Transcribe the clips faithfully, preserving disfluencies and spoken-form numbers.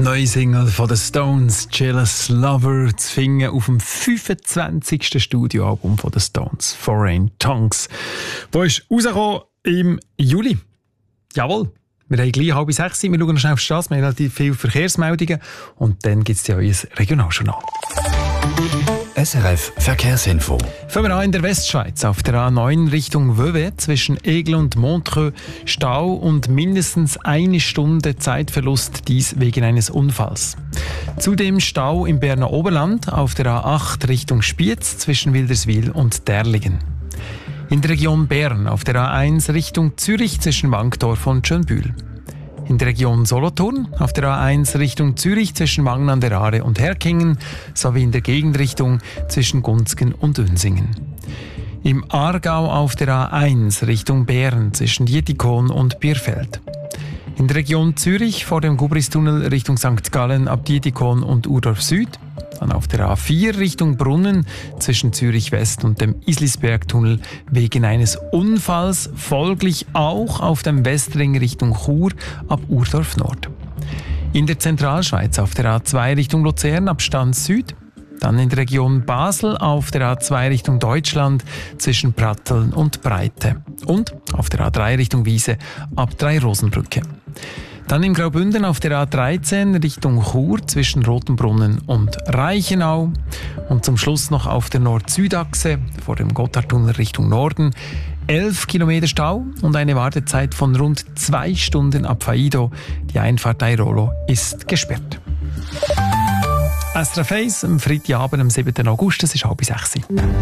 Neue Single von den Stones, Jealous Lover, zu finden auf dem fünfundzwanzigsten Studioalbum von den Stones, Foreign Tongues. Wo ist rausgekommen im Juli. Jawohl, wir haben gleich halb sechs, wir schauen schnell auf die Straße, wir haben relativ viele Verkehrsmeldungen und dann gibt es ja euer Regionaljournal. S R F Verkehrsinfo. Fangen wir an in der Westschweiz. Auf der A neun Richtung Vevey zwischen Aigle und Montreux Stau und mindestens eine Stunde Zeitverlust, dies wegen eines Unfalls. Zudem Stau im Berner Oberland auf der A acht Richtung Spiez zwischen Wilderswil und Derlingen. In der Region Bern auf der A eins Richtung Zürich zwischen Wankdorf und Schönbühl. In der Region Solothurn auf der A eins Richtung Zürich zwischen Wangen an der Aare und Herkingen sowie in der Gegenrichtung zwischen Gunzgen und Unsingen. Im Aargau auf der A eins Richtung Bern zwischen Dietikon und Bierfeld. In der Region Zürich vor dem Gubristunnel Richtung Sankt Gallen ab Dietikon und Urdorf Süd. Dann auf der A vier Richtung Brunnen zwischen Zürich West und dem Islisbergtunnel wegen eines Unfalls, folglich auch auf dem Westring Richtung Chur ab Urdorf Nord. In der Zentralschweiz auf der A zwei Richtung Luzern ab Stans Süd. Dann in der Region Basel auf der A zwei Richtung Deutschland zwischen Pratteln und Breite. Und auf der A drei Richtung Wiese ab Drei-Rosenbrücke. Dann in Graubünden auf der A dreizehn Richtung Chur zwischen Rotenbrunnen und Reichenau. Und zum Schluss noch auf der Nord-Süd-Achse vor dem Gotthardtunnel Richtung Norden. elf Kilometer Stau und eine Wartezeit von rund zwei Stunden ab Faido. Die Einfahrt Airolo ist gesperrt. S R F eins am Freitagabend, am siebten August, es ist halb sechs.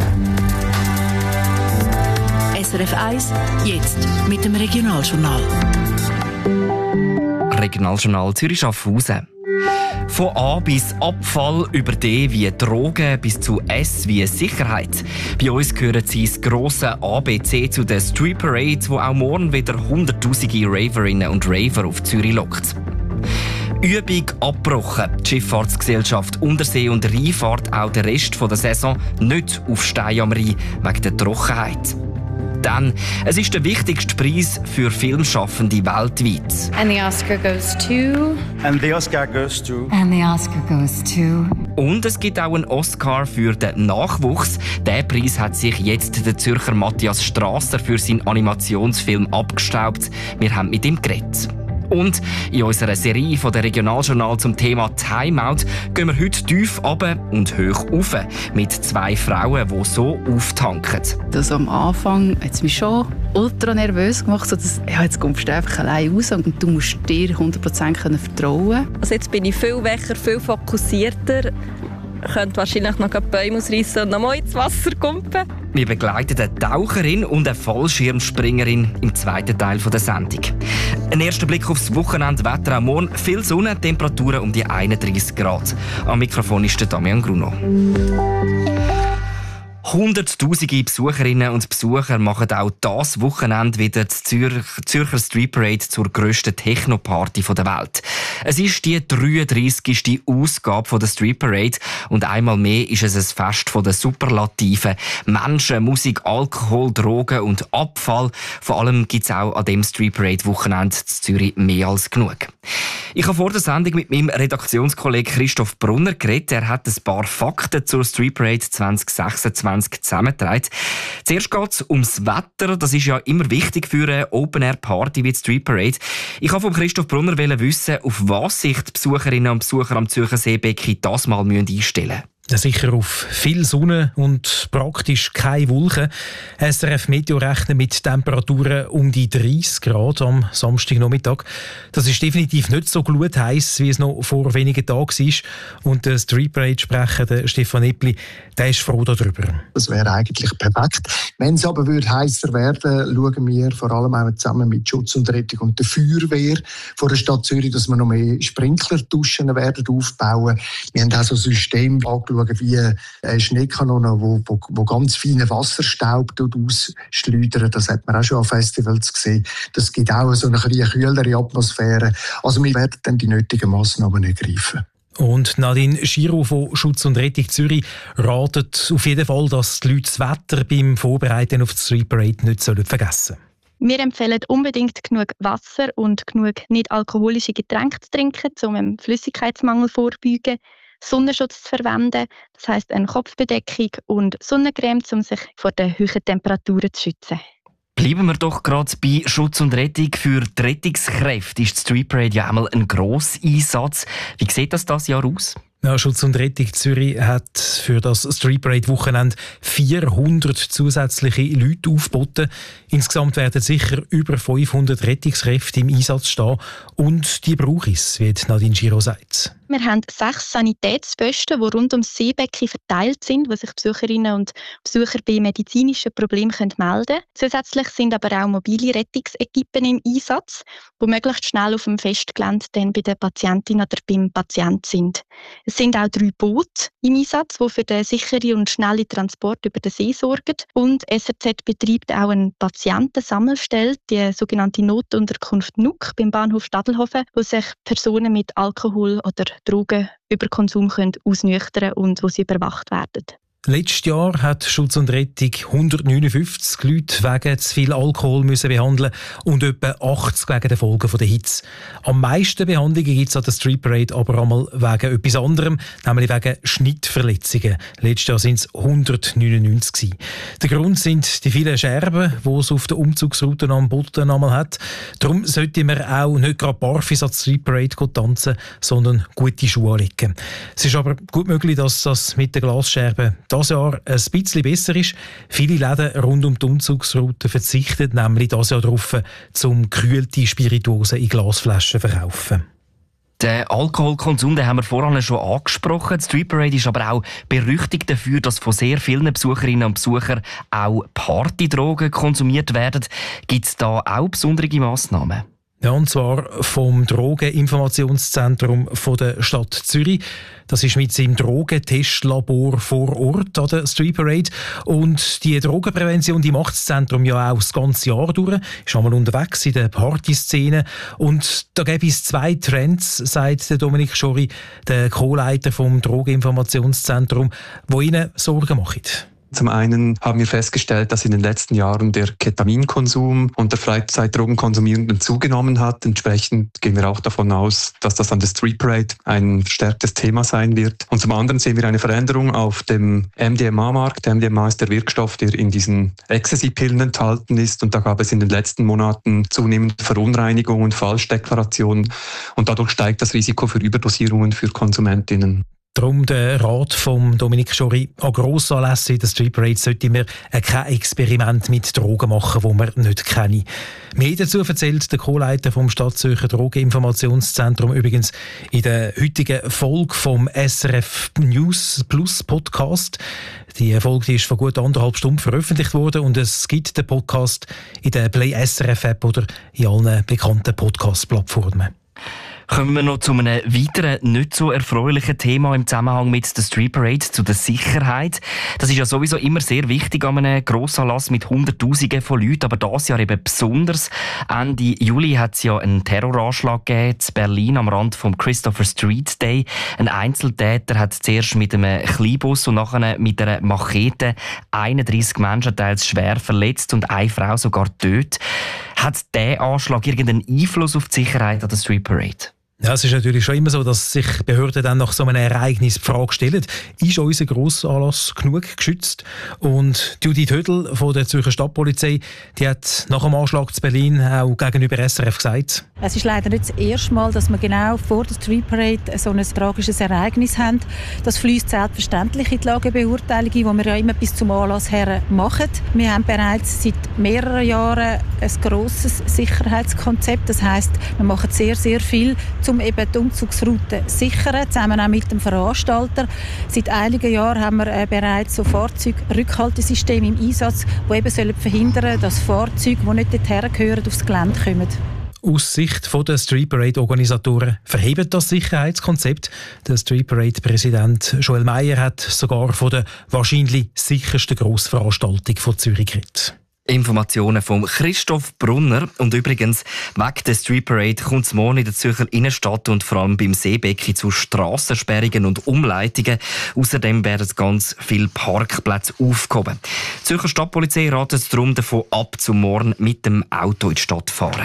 S R F eins, jetzt mit dem Regionaljournal. Regionaljournal Zürich-Schaffhausen. Von A bis Abfall, über D wie Drogen bis zu S wie Sicherheit. Bei uns gehören sie das grosse A B C zu der Street Parade, wo auch morgen wieder hunderttausende Raverinnen und Raver auf Zürich lockt. Übung abgebrochen. Die Schifffahrtsgesellschaft Untersee und Rheinfahrt auch den Rest der Saison nicht auf Stein am Rhein wegen der Trockenheit. Dann, es ist der wichtigste Preis für Filmschaffende weltweit. And the Oscar goes to... And the Oscar goes to... And the Oscar goes to... Und es gibt auch einen Oscar für den Nachwuchs. Diesen Preis hat sich jetzt der Zürcher Matthias Strasser für seinen Animationsfilm abgestaubt. Wir haben mit ihm geredet. Und in unserer Serie von der Regionaljournal zum Thema Timeout gehen wir heute tief runter und hoch rauf mit zwei Frauen, die so auftanken. Das am Anfang hat es mich schon ultra nervös gemacht, so dass, ja, jetzt kommst du einfach allein raus und du musst dir hundert Prozent vertrauen. Also jetzt bin ich viel wacher, viel fokussierter. Ich könnte wahrscheinlich noch ein Bäume ausreißen und noch mal ins Wasser kumpen. Wir begleiten eine Taucherin und eine Fallschirmspringerin im zweiten Teil der Sendung. Ein erster Blick aufs Wochenende, Wetter am Morgen, viel Sonne, Temperaturen um die einunddreissig Grad. Am Mikrofon ist der Damian Gruno. Hunderttausende Besucherinnen und Besucher machen auch dieses Wochenende wieder die Zürich, Zürcher Street Parade zur grössten Techno-Party der Welt. Es ist die dreiunddreissigste Ausgabe der Street Parade und einmal mehr ist es ein Fest der Superlativen. Menschen, Musik, Alkohol, Drogen und Abfall. Vor allem gibt es auch an dem Street Parade Wochenende in Zürich mehr als genug. Ich habe vor der Sendung mit meinem Redaktionskollegen Christoph Brunner geredet. Er hat ein paar Fakten zur Street Parade zwanzig sechsundzwanzig zusammengetragen. Zuerst geht es ums Wetter. Das ist ja immer wichtig für eine Open-Air-Party wie die Street Parade. Ich wollte von Christoph Brunner wissen, auf was sich die Besucherinnen und Besucher am Zürcher Seebecken das mal einstellen müssen. Ja, sicher auf viel Sonne und praktisch keine Wolken. S R F Meteo rechnet mit Temperaturen um die dreißig Grad am Samstagnachmittag. Das ist definitiv nicht so glutheiss, wie es noch vor wenigen Tagen war. Und der Street Parade-Sprecher, der Stefan Eppli, der ist froh darüber. Das wäre eigentlich perfekt. Wenn es aber heißer werden würde, schauen wir vor allem auch zusammen mit Schutz und Rettung und der Feuerwehr von der Stadt Zürich, dass wir noch mehr Sprinklerduschen werden aufbauen. Wir haben auch so ein System angeschaut, wie eine Schneekanone, wo, wo, wo ganz feinen Wasserstaub ausschleudert. Das hat man auch schon an Festivals gesehen. Das gibt auch so eine kühlere Atmosphäre. Also wir werden dann die nötigen Massnahmen ergreifen. Und Nadine Giraud von Schutz und Rettung Zürich ratet auf jeden Fall, dass die Leute das Wetter beim Vorbereiten auf die Street Parade nicht vergessen sollen. Wir empfehlen unbedingt genug Wasser und genug nicht alkoholische Getränke zu trinken, um einen Flüssigkeitsmangel vorzubeugen. Sonnenschutz zu verwenden, das heisst eine Kopfbedeckung und Sonnencreme, um sich vor den hohen Temperaturen zu schützen. Bleiben wir doch gerade bei Schutz und Rettung. Für die Rettungskräfte ist die Street Parade ja einmal ein Grosseinsatz. Wie sieht das dieses Jahr aus? Ja, Schutz und Rettung Zürich hat für das Street Parade Wochenende vierhundert zusätzliche Leute aufgeboten. Insgesamt werden sicher über fünfhundert Rettungskräfte im Einsatz stehen. Und die brauche es, wie Nadine Giro sagt. Wir haben sechs Sanitätsposten, die rund ums Seebecken verteilt sind, wo sich Besucherinnen und Besucher bei medizinischen Problemen melden können. Zusätzlich sind aber auch mobile Rettungsequipen im Einsatz, die möglichst schnell auf dem Festgelände dann bei der Patientin oder beim Patienten sind. Es sind auch drei Boote im Einsatz, die für den sicheren und schnellen Transport über den See sorgen. Und S R Z betreibt auch eine Patientensammelstelle, die sogenannte Notunterkunft N U C beim Bahnhof Stadelhofen, wo sich Personen mit Alkohol- oder Drogenüberkonsum können ausnüchtern und wo sie überwacht werden. Letztes Jahr hat Schutz und Rettung hundertneunundfünfzig Leute wegen zu viel Alkohol müssen behandeln und etwa achtzig wegen der Folgen der Hitze. Am meisten Behandlungen gibt es an der Street Parade aber einmal wegen etwas anderem, nämlich wegen Schnittverletzungen. Letztes Jahr sind es hundertneunundneunzig gewesen. Der Grund sind die vielen Scherben, die es auf der Umzugsroute am Boden einmal hat. Darum sollte man auch nicht gerade barfuß an der Street Parade tanzen, sondern gute Schuhe anlegen. Es ist aber gut möglich, dass das mit den Glasscherben dieses Jahr ein bisschen besser ist. Viele Läden rund um die Umzugsroute verzichten nämlich dieses Jahr darauf, zum gekühlte Spirituosen in Glasflaschen zu verkaufen. Den Alkoholkonsum, den haben wir vorhin schon angesprochen. Die Street Parade ist aber auch berüchtigt dafür, dass von sehr vielen Besucherinnen und Besuchern auch Partydrogen konsumiert werden. Gibt es da auch besondere Massnahmen? Ja, und zwar vom Drogeninformationszentrum von der Stadt Zürich. Das ist mit seinem Drogentestlabor vor Ort an der Street Parade. Und die Drogenprävention, die macht das Zentrum ja auch das ganze Jahr durch. Ist einmal unterwegs in der Partyszene. Und da gäbe es zwei Trends, sagt Dominik Schori, der Co-Leiter vom Drogeninformationszentrum, die ihnen Sorgen machen. Zum einen haben wir festgestellt, dass in den letzten Jahren der Ketaminkonsum und der Freizeitdrogenkonsumierenden zugenommen hat. Entsprechend gehen wir auch davon aus, dass das an der Street Parade ein verstärktes Thema sein wird. Und zum anderen sehen wir eine Veränderung auf dem M D M A-Markt. Der M D M A ist der Wirkstoff, der in diesen Ecstasy-Pillen enthalten ist. Und da gab es in den letzten Monaten zunehmend Verunreinigungen, Falschdeklarationen. Und dadurch steigt das Risiko für Überdosierungen für Konsumentinnen. Darum der Rat von Dominik Schori: an Grossanlässen in der Street Parade sollte man kein Experiment mit Drogen machen, die man nicht kennt. Mehr dazu erzählt der Co-Leiter vom Stadtzürcher Drogeninformationszentrum übrigens in der heutigen Folge vom S R F News Plus Podcast. Die Folge die ist vor gut anderthalb Stunden veröffentlicht worden und es gibt den Podcast in der Play S R F App oder in allen bekannten Podcast-Plattformen. Kommen wir noch zu einem weiteren, nicht so erfreulichen Thema im Zusammenhang mit der Street Parade, zu der Sicherheit. Das ist ja sowieso immer sehr wichtig an einem Grossanlass mit Hunderttausenden von Leuten, aber dieses Jahr eben besonders. Ende Juli hat es ja einen Terroranschlag gegeben in Berlin am Rand vom Christopher Street Day. Ein Einzeltäter hat zuerst mit einem Kleinbus und nachher mit einer Machete einunddreissig Menschen teils schwer verletzt und eine Frau sogar getötet. Hat dieser Anschlag irgendeinen Einfluss auf die Sicherheit an der Street Parade? Ja, es ist natürlich schon immer so, dass sich Behörden dann nach so einem Ereignis die Frage stellen, ist unser Grossanlass genug geschützt? Und Judith Hödel von der Zürcher Stadtpolizei, die hat nach dem Anschlag zu Berlin auch gegenüber S R F gesagt: Es ist leider nicht das erste Mal, dass wir genau vor der Street Parade so ein tragisches Ereignis haben. Das fließt selbstverständlich in die Lagebeurteilung, die wir ja immer bis zum Anlass her machen. Wir haben bereits seit mehreren Jahren ein grosses Sicherheitskonzept. Das heisst, wir machen sehr, sehr viel, um eben die Umzugsroute zu sichern, zusammen auch mit dem Veranstalter. Seit einigen Jahren haben wir äh, bereits so Fahrzeugrückhaltesysteme im Einsatz, die eben sollen verhindern, dass Fahrzeuge, die nicht dorthin gehören, aufs Gelände kommen. Aus Sicht der Street Parade-Organisatoren verhebt das Sicherheitskonzept. Der Street Parade-Präsident Joel Meyer hat sogar von der wahrscheinlich sichersten Grossveranstaltung von Zürich geredet. Informationen von Christoph Brunner. Und übrigens, wegen der Street Parade kommt es morgen in der Zürcher Innenstadt und vor allem beim Seebecken zu Strassensperrungen und Umleitungen. Außerdem werden ganz viele Parkplätze aufgehoben. Die Zürcher Stadtpolizei ratet darum davon ab, zum morgen mit dem Auto in die Stadt zu fahren.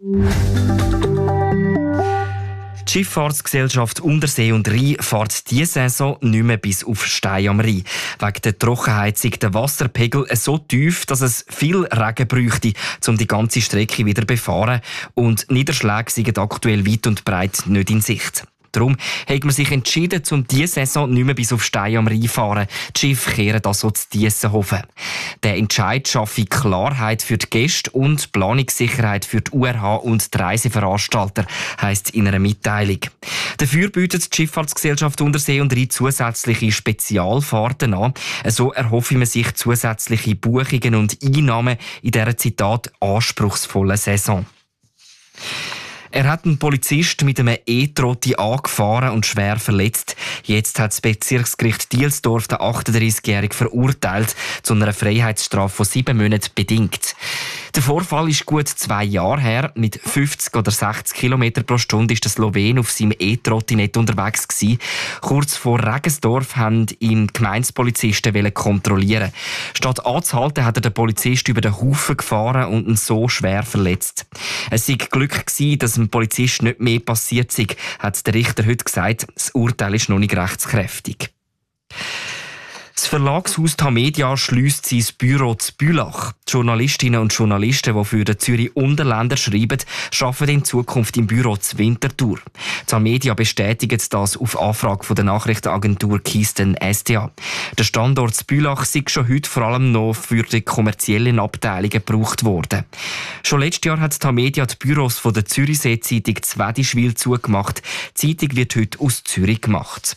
Die Schifffahrtsgesellschaft Untersee und Rhein fährt diese Saison nicht mehr bis auf Stein am Rhein. Wegen der Trockenheit ist der Wasserpegel so tief, dass es viel Regen bräuchte, um die ganze Strecke wieder zu befahren. Und Niederschläge sind aktuell weit und breit nicht in Sicht. Darum hat man sich entschieden, um diese Saison nicht mehr bis auf Stein am Rhein zu fahren. Die Schiffe kehren also zu Diessenhofen. Der Entscheid schaffe Klarheit für die Gäste und Planungssicherheit für die U R H und die Reiseveranstalter, heisst in einer Mitteilung. Dafür bietet die Schifffahrtsgesellschaft Untersee und Rhein zusätzliche Spezialfahrten an. So erhoffe man sich zusätzliche Buchungen und Einnahmen in dieser Zitat anspruchsvollen Saison. Er hat einen Polizist mit einem E-Trotti angefahren und schwer verletzt. Jetzt hat das Bezirksgericht Dielsdorf den achtunddreißigjährigen verurteilt zu einer Freiheitsstrafe von sieben Monaten bedingt. Der Vorfall ist gut zwei Jahre her. Mit fünfzig oder sechzig Kilometer pro Stunde ist der Slowen auf seinem E-Trottinett unterwegs gewesen. Kurz vor Regensdorf haben ihn Gemeindepolizisten kontrollieren. Statt anzuhalten, hat er den Polizist über den Haufen gefahren und ihn so schwer verletzt. Es war Glück gewesen, dass dem Polizist nicht mehr passiert sei, hat der Richter heute gesagt. Das Urteil ist noch nicht rechtskräftig. Das Verlagshaus Tamedia schliesst sein Büro zu Bülach. Die Journalistinnen und Journalisten, die für den Zürich Unterländer schreiben, arbeiten in Zukunft im Büro zu Winterthur. Tamedia bestätigt das auf Anfrage von der Nachrichtenagentur Keystone S D A. Der Standort zu Bülach sei schon heute vor allem noch für die kommerziellen Abteilungen gebraucht worden. Schon letztes Jahr hat Tamedia die Büros von der Zürichsee-Zeitung Zwedischwil zugemacht. Die Zeitung wird heute aus Zürich gemacht.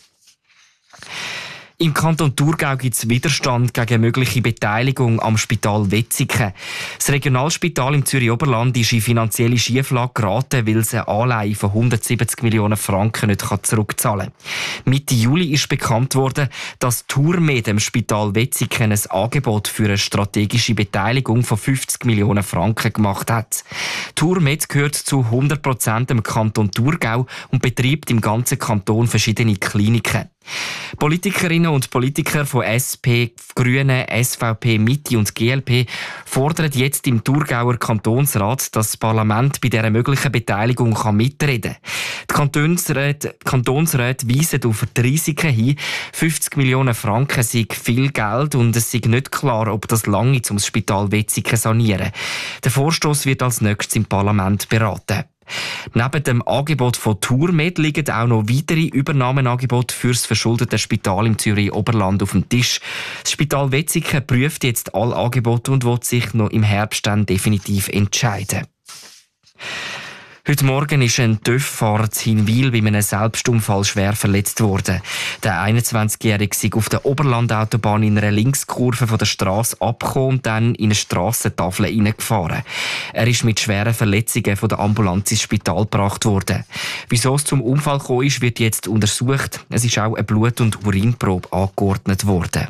Im Kanton Thurgau gibt es Widerstand gegen mögliche Beteiligung am Spital Wetzikon. Das Regionalspital im Zürich-Oberland ist in finanzielle Schieflage geraten, weil es eine Anleihe von hundertsiebzig Millionen Franken nicht zurückzahlen kann. Mitte Juli ist bekannt worden, dass ThurMed dem Spital Wetzikon ein Angebot für eine strategische Beteiligung von fünfzig Millionen Franken gemacht hat. ThurMed gehört zu hundert Prozent dem Kanton Thurgau und betreibt im ganzen Kanton verschiedene Kliniken. Politikerinnen und Politiker von S P, Grünen, S V P, Mitte und G L P fordern jetzt im Thurgauer Kantonsrat, dass das Parlament bei dieser möglichen Beteiligung mitreden kann. Die Kantonsräte, Kantonsräte weisen auf die Risiken hin. fünfzig Millionen Franken sind viel Geld und es ist nicht klar, ob das lange um das Spital Wetzikon sanieren. Der Vorstoss wird als nächstes im Parlament beraten. Neben dem Angebot von ThurMed liegen auch noch weitere Übernahmeangebote für das verschuldete Spital im Zürich-Oberland auf dem Tisch. Das Spital Wetzikon prüft jetzt alle Angebote und wird sich noch im Herbst dann definitiv entscheiden. Heute Morgen ist ein TÜV-Fahrer in Hinwil bei einem Selbstunfall schwer verletzt worden. Der einundzwanzigjährige sei auf der Oberlandautobahn in einer Linkskurve von der Strasse abgekommen und dann in eine Strassentafel hineingefahren. Er ist mit schweren Verletzungen von der Ambulanz ins Spital gebracht worden. Wieso es zum Unfall gekommen ist, wird jetzt untersucht. Es ist auch eine Blut- und Urinprobe angeordnet worden.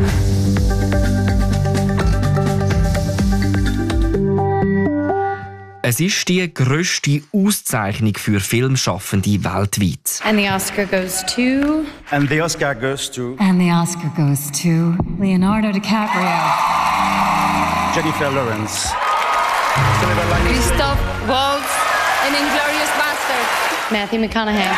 Es ist die grösste Auszeichnung für Filmschaffende weltweit. And the Oscar goes to... And the Oscar goes to... And the Oscar goes to Leonardo DiCaprio. Jennifer Lawrence. Christoph Waltz in Inglourious Basterds. Matthew McConaughey.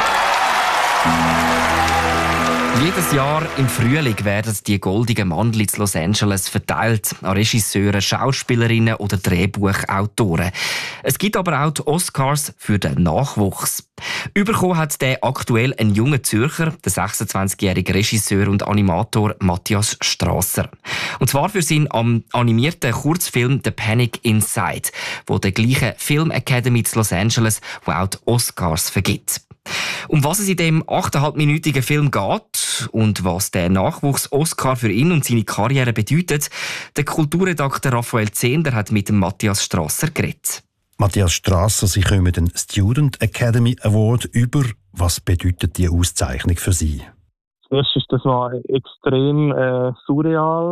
Jedes Jahr im Frühling werden die goldenen Mandel in Los Angeles verteilt an Regisseure, Schauspielerinnen oder Drehbuchautoren. Es gibt aber auch die Oscars für den Nachwuchs. Überkommen hat der aktuell ein junger Zürcher, der sechsundzwanzigjährige Regisseur und Animator Matthias Strasser. Und zwar für seinen animierten Kurzfilm «The Panic Inside», wo der gleiche Film Academy in Los Angeles, wo auch die Oscars vergibt. Um was es in dem achteinhalbminütigen Film geht und was der Nachwuchs-Oscar für ihn und seine Karriere bedeutet, der Kulturredakteur Raphael Zehnder hat mit dem Matthias Strasser geredet. Matthias Strasser, Sie kommen den Student Academy Award über. Was bedeutet die Auszeichnung für Sie? Das erste ist, das war extrem äh, surreal.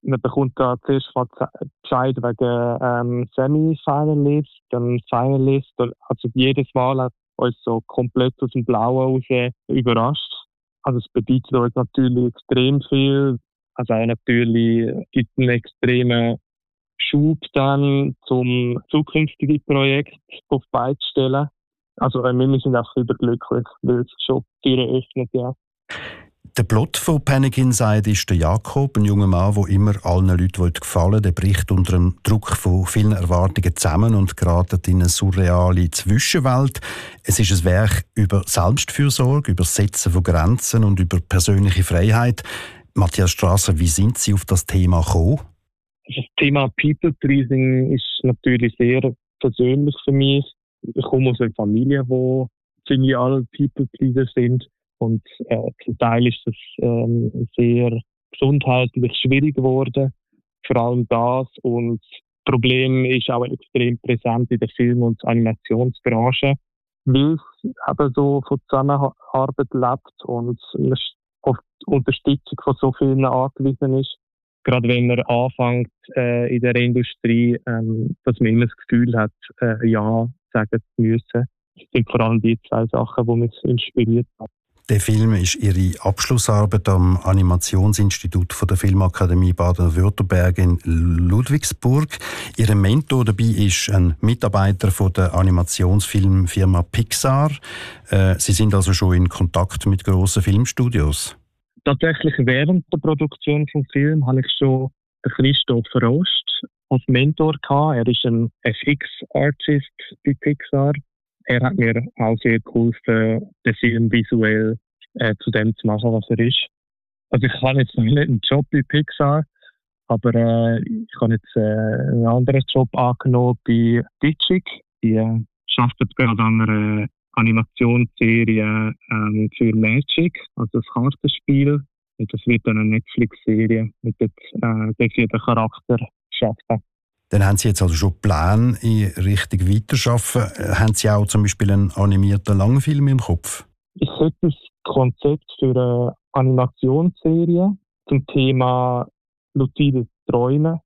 Man bekommt da zuerst mal Bescheid wegen ähm, Semi-Finalist, dann Finalist. Also jedes Mal hat uns so komplett aus dem Blauen raus überrascht. Also es bedeutet uns natürlich extrem viel. Also auch natürlich gibt es einen extremen Schub dann zum zukünftigen Projekt auf die Beine zu stellen. Also wir sind auch überglücklich, weil es schon Türen öffnet, ja. Der Plot von Panic Inside ist der Jakob, ein junger Mann, der immer allen Leuten gefallen will. Der bricht unter dem Druck von vielen Erwartungen zusammen und gerät in eine surreale Zwischenwelt. Es ist ein Werk über Selbstfürsorge, über das Setzen von Grenzen und über persönliche Freiheit. Matthias Strasser, wie sind Sie auf das Thema gekommen? Das Thema People-Pleasing ist natürlich sehr persönlich für mich. Ich komme aus einer Familie, wo ziemlich alle People-Pleaser sind. Und äh, zum Teil ist es ähm, sehr gesundheitlich schwierig geworden. Vor allem das. Und das Problem ist auch extrem präsent in der Film- und Animationsbranche, weil es eben so von Zusammenarbeit lebt und auf die Unterstützung von so vielen angewiesen ist. Gerade wenn man anfängt äh, in der Industrie, ähm, dass man immer das Gefühl hat, äh, ja sagen zu müssen. Das sind vor allem die zwei Sachen, die mich inspiriert haben. Der Film ist Ihre Abschlussarbeit am Animationsinstitut von der Filmakademie Baden-Württemberg in Ludwigsburg. Ihr Mentor dabei ist ein Mitarbeiter von der Animationsfilmfirma Pixar. Äh, Sie sind also schon in Kontakt mit grossen Filmstudios. Tatsächlich während der Produktion des Films hatte ich schon Christoph Rost als Mentor gehabt. Er ist ein F X-Artist bei Pixar. Er hat mir auch sehr geholfen, den Film visuell äh, zu dem zu machen, was er ist. Also ich habe jetzt noch nicht einen Job bei Pixar, aber äh, ich habe jetzt äh, einen anderen Job angenommen bei Ditchik. Die äh, arbeitet gerade an einer Animationsserie ähm, für Magic, also das Kartenspiel. Und das wird dann eine Netflix-Serie mit dem äh, definiierten Charakter schaffen. Dann haben Sie jetzt also schon Pläne in Richtung Weiterarbeiten. Haben Sie auch zum Beispiel einen animierten Langfilm im Kopf? Ich hätte ein Konzept für eine Animationsserie zum Thema luzides Träumen.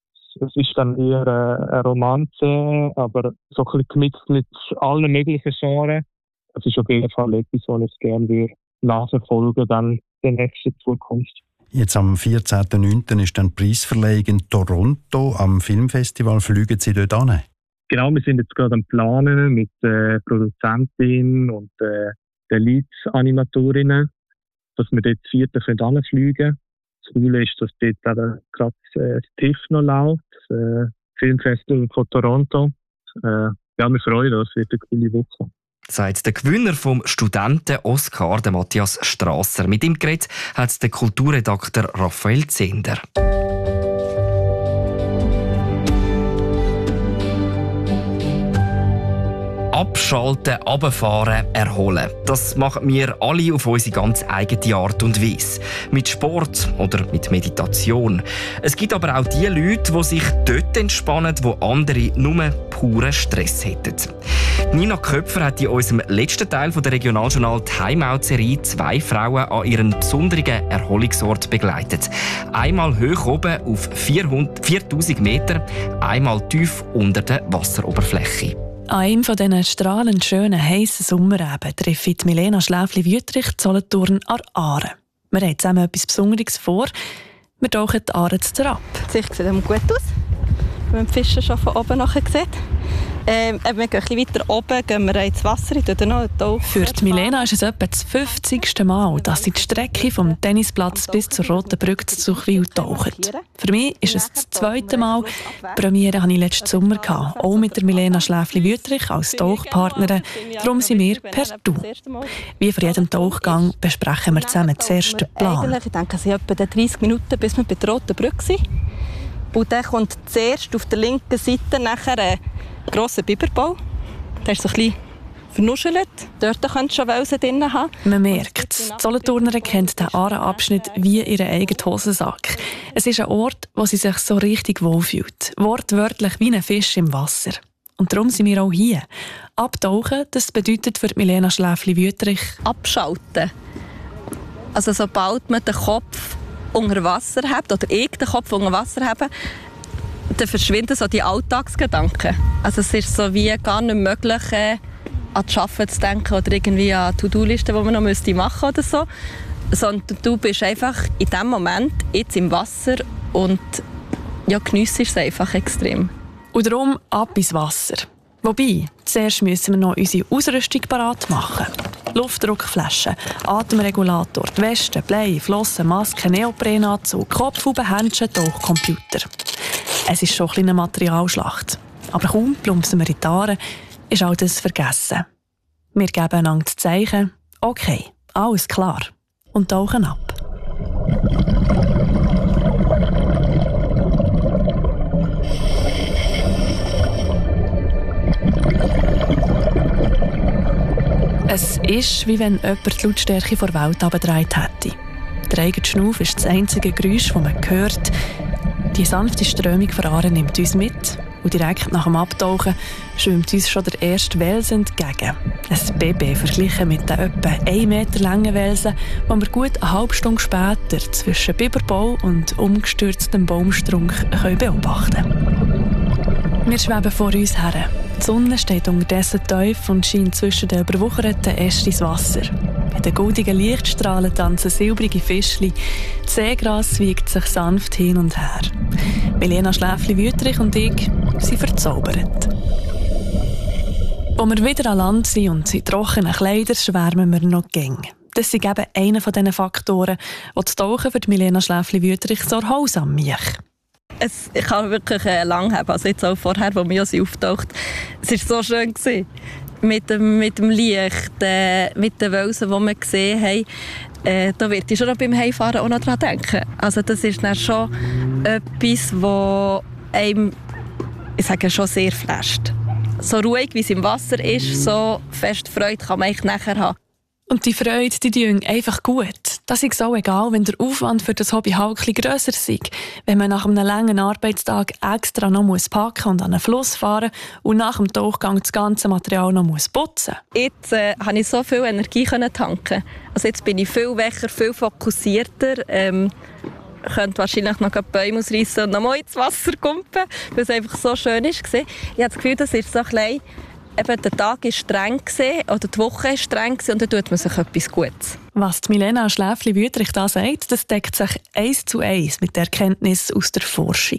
Es ist dann eher eine Romanze, aber so ein bisschen gemixt mit allen möglichen Genres. Das ist auf jeden Fall etwas, was ich gerne würde nachverfolgen dann in der nächsten Zukunft. Jetzt am vierzehnten neunten ist dann die Preisverleihung in Toronto am Filmfestival. Fliegen Sie dort hin? Genau, wir sind jetzt gerade am Planen mit der Produzentin und äh, den Lead-Animatorinnen, dass wir dort vierte hinfliegen können. Das Coole ist, dass dort gerade äh, das TIFF noch läuft, das äh, Filmfestival von Toronto. Äh, ja, wir freuen uns, es wird eine coole Woche. Sagt der Gewinner vom Studenten-Oscar, der Matthias Strasser. Mit ihm geredet hat der Kulturredakteur Raphael Zehnder. Abschalten, runterfahren, erholen. Das machen wir alle auf unsere ganz eigene Art und Weise. Mit Sport oder mit Meditation. Es gibt aber auch die Leute, die sich dort entspannen, wo andere nur puren Stress hätten. Nina Köpfer hat in unserem letzten Teil der Regionaljournal Timeout-Serie zwei Frauen an ihren besonderen Erholungsort begleitet. Einmal hoch oben auf viertausend Meter, einmal tief unter der Wasseroberfläche. An einem von diesen strahlend schönen, heissen Sommerabend treffe ich Milena Schläfli-Wüttrich zu Solothurn an Aare. Wir haben zusammen etwas Besonderes vor. Wir tauchen die Aare zu ab. Die Sicht sieht gut aus, wenn man die Fische schon von oben nachher sieht. Ähm, wir gehen ein bisschen weiter oben, gehen wir ins Wasser, ich tauche noch einen Für die Milena ist es etwa das fünfzigste Mal, dass sie die Strecke vom Tennisplatz bis zur Roten Brücke zu Zuchwil taucht. Für mich ist es das zweite Mal. Die Premiere hatte ich letzten Sommer, auch mit der Milena Schläfli-Wüttrich als Tauchpartnerin. Darum sind wir per Du. Wie vor jedem Tauchgang besprechen wir zusammen den ersten Plan. Ich denke, es sind etwa dreißig Minuten, bis wir bei der Roten Brücke sind. Und dann kommt zuerst auf der linken Seite nachher ein grosser Biberbau. Der ist so ein bisschen vernuschelt. Dort könnt ihr schon Welsen drin haben. Man merkt, die Solothurnerin kennt den Aare-Abschnitt wie ihren eigenen Hosensack. Es ist ein Ort, wo sie sich so richtig wohlfühlt. Wortwörtlich wie ein Fisch im Wasser. Und darum sind wir auch hier. Abtauchen, das bedeutet für Milena Schläfli-Wüttrich abschalten. Also sobald man den Kopf unter Wasser habt, oder ich den Kopf unter Wasser habe, dann verschwinden so die Alltagsgedanken. Also es ist so wie gar nicht möglich, äh, an das Arbeiten zu denken oder irgendwie an To-Do-Listen, die man noch machen müsste oder so. Sondern du bist einfach in diesem Moment jetzt im Wasser und ja, geniessest es einfach extrem. Und darum ab ins Wasser. Wobei, zuerst müssen wir noch unsere Ausrüstung parat machen. Luftdruckflaschen, Atemregulator, die Weste, Blei, Flossen, Maske, Neoprenanzug, Kopfhauben, Händchen, Tauchcomputer. Es ist schon ein eine Materialschlacht. Aber kaum plumpsen wir in die Aare, ist all das vergessen. Wir geben einander das Zeichen, okay, alles klar, und tauchen ab. Es ist, wie wenn jemand die Lautstärke der Welt abgedreht hätte. Der eigene Schnuff ist das einzige Geräusch, das man hört. Die sanfte Strömung von Aare nimmt uns mit und direkt nach dem Abtauchen schwimmt uns schon der erste Wels entgegen. Ein Baby verglichen mit den etwa einen Meter langen Welsen, die wir gut eine halbe Stunde später zwischen Biberbau und umgestürztem Baumstrunk beobachten können. Wir schweben vor uns her. Die Sonne steht unterdessen tief und scheint zwischen den überwucherten Ästen ins Wasser. In den goldigen Lichtstrahlen tanzen silbrige Fischchen. Das Seegras wiegt sich sanft hin und her. Milena Schläfli-Wüthrich und ich sind verzaubert. Als wir wieder an Land sind und in trockenen Kleidern, schwärmen wir noch gäng. Das ist eben einer von diesen Faktoren, die das Tauchen für Milena Schläfli-Wüthrich so erholsam macht. Es, ich kann wirklich äh, lang haben, also jetzt auch vorher, als wir auftaucht. Es war so schön gewesen. Mit dem, mit dem Licht, äh, mit den Welsen, die wir gesehen haben. Äh, da wird ich schon noch beim Heimfahren auch noch daran denken. Also das ist dann schon etwas, das einem, ich sage, schon sehr flasht. So ruhig, wie es im Wasser ist, so fest Freude kann man eigentlich nachher haben. Und die Freude, die tut einfach gut. Das ist auch egal, wenn der Aufwand für das Hobby halt ein bisschen grösser ist. Wenn man nach einem langen Arbeitstag extra noch muss packen und an einen Fluss fahren und nach dem Tauchgang das ganze Material noch muss putzen. Jetzt äh, konnte ich so viel Energie tanken. Also jetzt bin ich viel wacher, viel fokussierter. Ähm, Ich könnte wahrscheinlich noch Bäume ausreißen und noch mal ins Wasser kumpen, weil es einfach so schön war. Ich habe das Gefühl, das ist so ein bisschen, eben der Tag war streng oder die Woche war streng und dann tut man sich etwas Gutes. Was die Milena Schläfli-Wüthrich da sagt, das deckt sich eins zu eins mit der Erkenntnis aus der Forschung.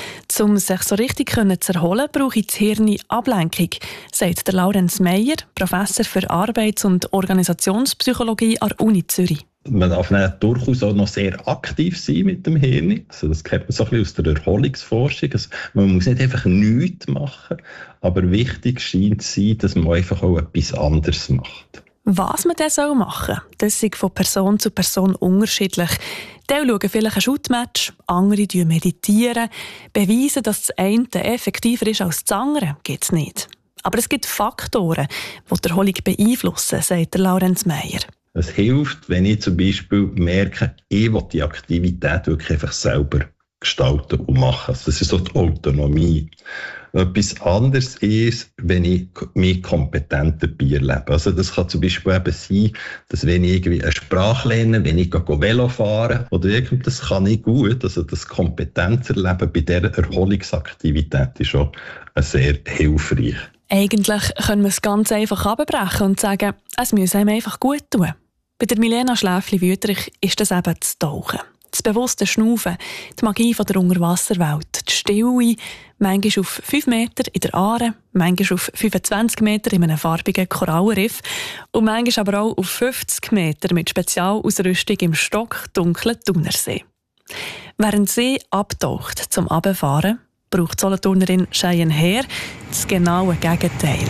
Um sich so richtig zu erholen, brauche das Hirn Ablenkung, sagt der Laurenz Meyer, Professor für Arbeits- und Organisationspsychologie an der Uni Zürich. Man darf durchaus auch noch sehr aktiv sein mit dem Hirn. Also das kennt man so ein bisschen aus der Erholungsforschung. Also man muss nicht einfach nichts machen, aber wichtig scheint zu sein, dass man einfach auch etwas anderes macht. Was man dann machen soll, das ist von Person zu Person unterschiedlich. Die schauen vielleicht ein Shootmatch, andere meditieren. Beweisen, dass das eine effektiver ist als das andere, gibt es nicht. Aber es gibt Faktoren, die die Erholung beeinflussen, sagt der Laurenz Meyer. Es hilft, wenn ich zum Beispiel merke, ich will die Aktivität wirklich einfach selber gestalten und machen. Also das ist so die Autonomie. Etwas anderes ist, wenn ich mich kompetent dabei erlebe. Also das kann zum Beispiel eben sein, dass wenn ich irgendwie eine Sprache lerne, wenn ich Velo fahre oder irgendwas, das kann ich gut. Also das Kompetenzerleben bei dieser Erholungsaktivität ist schon sehr hilfreich. Eigentlich können wir es ganz einfach abbrechen und sagen, es muss einem einfach gut tun. Bei der Milena Schläfli-Wüthrich ist das eben das Tauchen. Das bewusste Schnaufen, die Magie von der Unterwasserwelt, die Stille, manchmal auf fünf Meter in der Aare, manchmal auf fünfundzwanzig Meter in einem farbigen Korallenriff und manchmal aber auch auf fünfzig Meter mit Spezialausrüstung im stockdunklen Thunersee. Während sie abtaucht zum Abfahren, braucht die Solothurnerin Cheyenne Herr das genaue Gegenteil.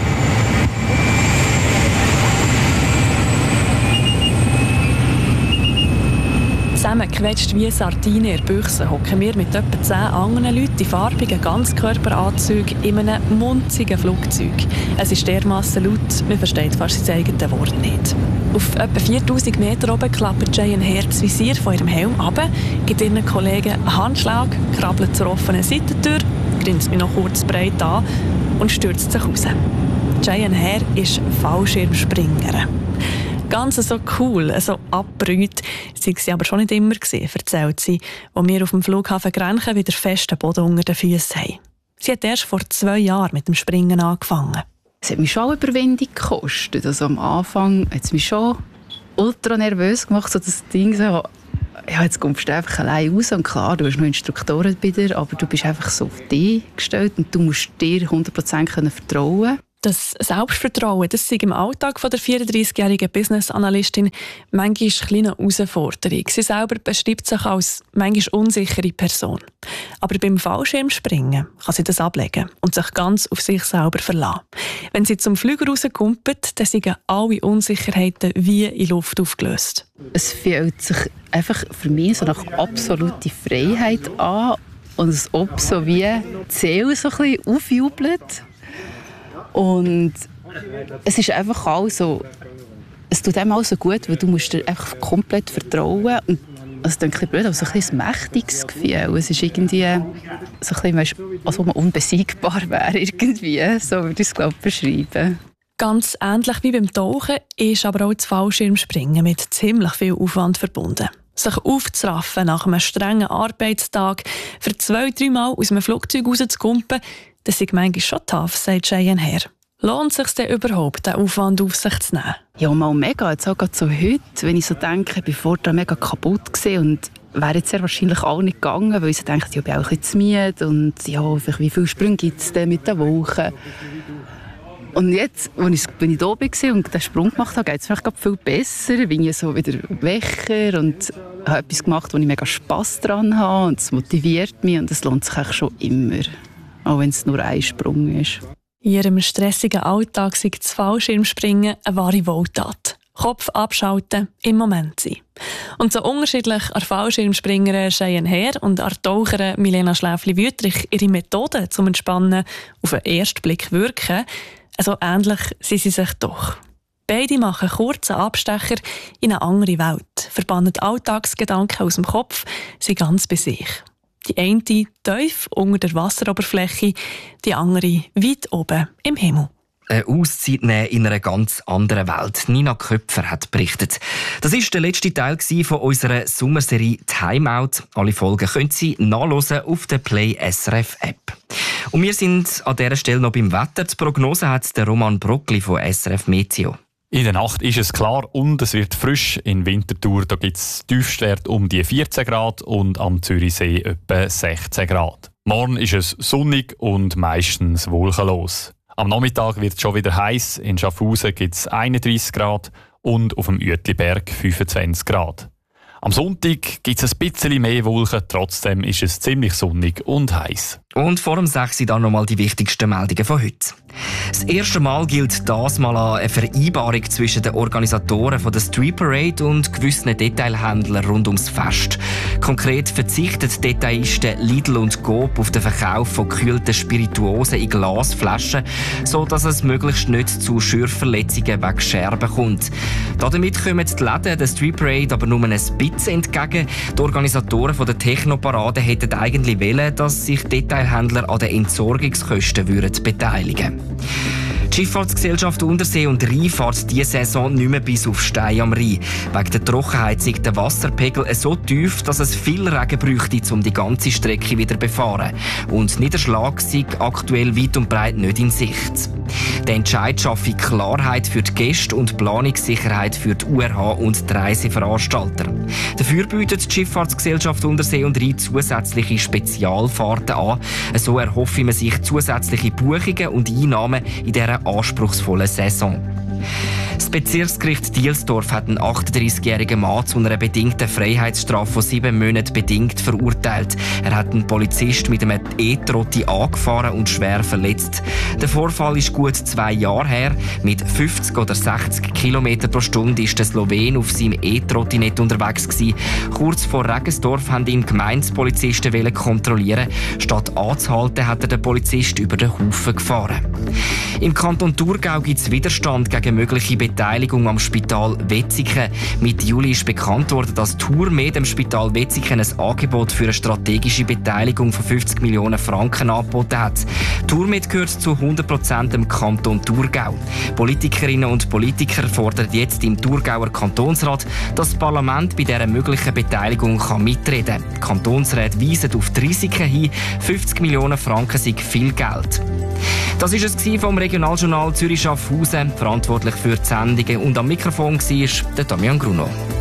Zusammengequetscht wie Sardinen in der Büchse hocken wir mit etwa zehn anderen Leuten in farbigen Ganzkörperanzügen in einem munzigen Flugzeug. Es ist dermassen laut, man versteht fast sein eigenes Wort nicht. Auf etwa viertausend Meter oben klappt Cheyenne Herr das Visier von ihrem Helm ab, gibt ihren Kollegen einen Handschlag, krabbelt zur offenen Seitentür, grinst mich noch kurz breit an und stürzt sich raus. Cheyenne Herr ist Fallschirmspringerin. Ganz so cool, so abgebrüht, sei sie aber schon nicht immer gewesen, erzählt sie, als wir auf dem Flughafen Grenchen wieder festen Boden unter den Füßen haben. Sie hat erst vor zwei Jahren mit dem Springen angefangen. Es hat mich schon Überwindung gekostet. Also am Anfang hat es mich schon ultra nervös gemacht, so das Ding so, ja, jetzt kommst du einfach allein raus und klar, du hast noch Instruktoren bei dir, aber du bist einfach so auf dich gestellt und du musst dir hundert Prozent vertrauen. Das Selbstvertrauen, das ist im Alltag von der vierunddreissigjährigen Business-Analystin manchmal eine kleine Herausforderung. Sie selber beschreibt sich als manchmal unsichere Person. Aber beim Fallschirmspringen kann sie das ablegen und sich ganz auf sich selber verlassen. Wenn sie zum Flüger rauskumpelt, dann sind alle Unsicherheiten wie in Luft aufgelöst. Es fühlt sich einfach für mich so nach absoluter Freiheit an und als ob so wie die Seele so ein bisschen aufjubelt. Und es ist einfach auch so, es tut einem auch so gut, weil du musst dir einfach komplett vertrauen. Und es klingt ein bisschen blöd, aber so ein, ein mächtiges Gefühl. Es ist irgendwie so ein bisschen, weißt, als ob man unbesiegbar wäre, irgendwie. So würde ich es, glaube ich, beschreiben. Ganz ähnlich wie beim Tauchen ist aber auch das Fallschirmspringen mit ziemlich viel Aufwand verbunden. Sich aufzuraffen nach einem strengen Arbeitstag, für zwei, drei Mal aus einem Flugzeug rauszukumpen, das ist manchmal schon tough, sagt Cheyenne Herr. Lohnt es sich denn überhaupt, diesen Aufwand auf sich zu nehmen? Ja, mal mega. Jetzt auch gerade so heute, wenn ich so denke, bevor da mega kaputt war und wäre jetzt sehr wahrscheinlich auch nicht gegangen, weil ich so denke, ja, ich bin auch ein bisschen zu müde und ja, wie viele Sprünge gibt es denn mit der Woche? Und jetzt, als ich, wenn ich da war und den Sprung gemacht habe, geht es mir viel besser. Bin ich so wieder wacher und habe etwas gemacht, wo ich mega Spass daran habe und es motiviert mich und es lohnt sich eigentlich schon immer. Auch wenn es nur ein Sprung ist. In ihrem stressigen Alltag ist das Fallschirmspringen eine wahre Wohltat. Kopf abschalten, im Moment sein. Und so unterschiedlich an Fallschirmspringerin Cheyenne Herr und an Taucherin Milena Schläfli-Wüttrich ihre Methoden zum Entspannen auf den ersten Blick wirken, also ähnlich sind sie sich doch. Beide machen kurze Abstecher in eine andere Welt, verbannen Alltagsgedanken aus dem Kopf, sind ganz bei sich. Die eine tief unter der Wasseroberfläche, die andere weit oben im Himmel. Eine Auszeit nehmen in einer ganz anderen Welt. Nina Köpfer hat berichtet. Das war der letzte Teil von unserer Sommerserie Timeout. Alle Folgen können Sie nachhören auf der Play S R F App. Und wir sind an dieser Stelle noch beim Wetter. Die Prognose hat der Roman Brockli von S R F Meteo. In der Nacht ist es klar und es wird frisch. In Winterthur gibt es Tiefstwerte um die vierzehn Grad und am Zürichsee etwa sechzehn Grad. Morgen ist es sonnig und meistens wolkenlos. Am Nachmittag wird es schon wieder heiß. In Schaffhausen gibt es einunddreissig Grad und auf dem Uetliberg fünfundzwanzig Grad. Am Sonntag gibt es ein bisschen mehr Wolken, trotzdem ist es ziemlich sonnig und heiß. Und vor dem sechs dann nochmal die wichtigsten Meldungen von heute. Das erste Mal gilt das mal an eine Vereinbarung zwischen den Organisatoren von der Street Parade und gewissen Detailhändlern rund ums Fest. Konkret verzichten Detailisten Lidl und Coop auf den Verkauf von gekühlten Spirituosen in Glasflaschen, sodass es möglichst nicht zu Schürfverletzungen wegen Scherben kommt. Damit kommen die Läden der Street Parade aber nur ein bisschen entgegen. Die Organisatoren von der Technoparade hätten eigentlich wollen, dass sich Detailhändler an den Entsorgungskosten würden beteiligen. Die Schifffahrtsgesellschaft Untersee und Rhein fährt diese Saison nicht mehr bis auf Stein am Rhein. Wegen der Trockenheit ist der Wasserpegel so tief, dass es viel Regen bräuchte, um die ganze Strecke wieder zu befahren. Und Niederschlag ist aktuell weit und breit nicht in Sicht. Der Entscheid schaffe Klarheit für die Gäste und Planungssicherheit für die U R H und die Reiseveranstalter. Dafür bietet die Schifffahrtsgesellschaft Untersee und Rhein zusätzliche Spezialfahrten an. So erhoffe man sich zusätzliche Buchungen und Einnahmen in dieser anspruchsvollen Saison. Das Bezirksgericht Dielsdorf hat einen achtunddreissigjährigen Mann zu einer bedingten Freiheitsstrafe von sieben Monaten bedingt verurteilt. Er hat einen Polizist mit einem E-Trotti angefahren und schwer verletzt. Der Vorfall ist gut zwei Jahre her. Mit fünfzig oder sechzig Kilometer pro Stunde ist der Slowen auf seinem E-Trottinett unterwegs gewesen. Kurz vor Regensdorf haben ihn Gemeindepolizisten kontrollieren. Statt anzuhalten, hat er den Polizist über den Haufen gefahren. Im Kanton Thurgau gibt es Widerstand gegen mögliche Beteiligung am Spital Wetzikon. Mitte Juli ist bekannt worden, dass Thurmed dem Spital Wetzikon ein Angebot für eine strategische Beteiligung von fünfzig Millionen Franken angeboten hat. Tourmet gehört zu hundert Prozent dem Kanton Thurgau. Politikerinnen und Politiker fordern jetzt im Thurgauer Kantonsrat, dass das Parlament bei dieser möglichen Beteiligung kann mitreden kann. Die Kantonsräte weisen auf die Risiken hin. fünfzig Millionen Franken sind viel Geld. Das war es vom Regionaljournal Zürich-Schaffhausen. Verantwortlich für die Sendungen und am Mikrofon war der Damian Gruno.